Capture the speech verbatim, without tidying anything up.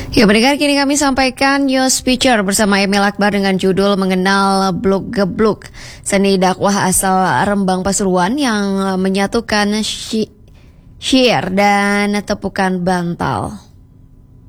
Ya, pendengar, kini kami sampaikan news feature bersama Emil Akbar dengan judul Mengenal Bluk Gebluk, seni dakwah asal Rembang Pasuruan yang menyatukan syi- syair dan tepukan bantal.